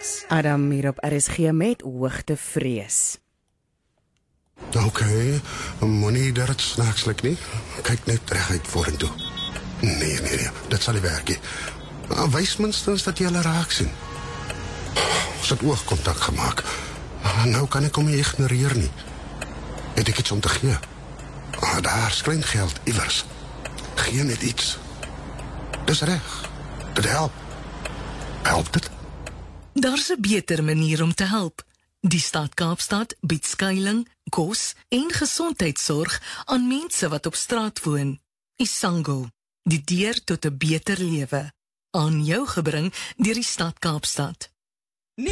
Niks. Adam hier op RSG met hoogtevrees. OK, moenie dat het snaakslik nie. Kyk net reguit vorentoe. Nee, dit sal nie werk nie. Wys minstens dat jy hulle raak sien. Ons het oogkontak gemaak. Nou kan ek hom nie ignoreer nie. Het ek iets om te gee? Daar skyn geld iewers. Gee net iets. Dis reg. Dit help. Help dit? Daar's 'n beter manier om te help. Die stad Kaapstad bied skuiling, kos en gesondheidsorg aan mense wat op straat woon. Isango, die deur tot 'n beter lewe. Aan jou gebring deur die stad Kaapstad.